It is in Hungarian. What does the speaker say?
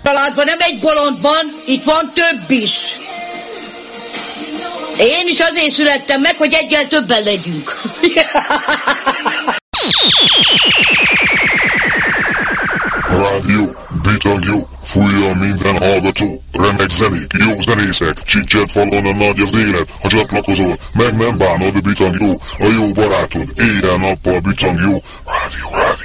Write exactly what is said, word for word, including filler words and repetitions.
családban nem egy bolond van, itt van több is. Én is azért születtem meg, hogy egyel többen legyünk. Rádió, bitangjó, fújja minden hallgató, remek zenék, jó zenészek, csincset falon a nagy az élet, ha csatlakozol, meg nem bánod, bitangjó, a jó barátod, éjjel-nappal bitangjó, rádió, rádió.